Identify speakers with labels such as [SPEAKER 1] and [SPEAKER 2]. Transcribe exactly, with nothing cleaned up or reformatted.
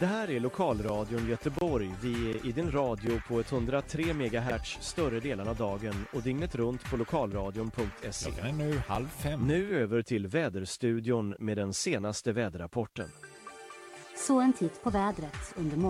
[SPEAKER 1] Det här är Lokalradion Göteborg. Vi är i din radio på etthundratre megahertz större delen av dagen och dygnet runt på lokalradion punkt se.
[SPEAKER 2] Klockan är nu halv fem.
[SPEAKER 1] Nu över till väderstudion med den senaste väderrapporten.
[SPEAKER 3] Så en titt på vädret under morgonen.